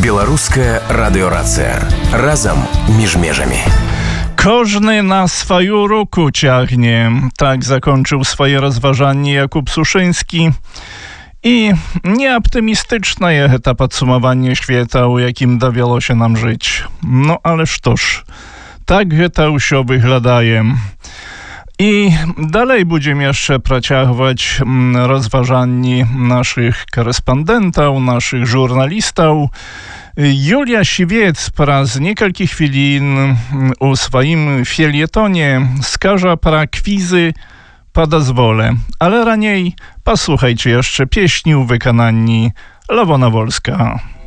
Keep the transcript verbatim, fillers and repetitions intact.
Беларуская радыёрацыя. Разам між межамі. Kożny na swoją ruku ciągnie. Tak zakończył swoje rozważanie Jakub Suszyński. I nieoptymistyczne jest to podsumowanie świata, u jakim dowiało się nam żyć. No ale sztoż, tak to się wyglądaje. I dalej będziemy jeszcze prociągać rozważanie naszych korespondentów, naszych żurnalistów. Julia Siwiec przez kilka chwilin u swoim fielietonie skaże para kwizy po dozwole. Ale raniej posłuchajcie jeszcze pieśni w wykonaniu Lewona Wolska.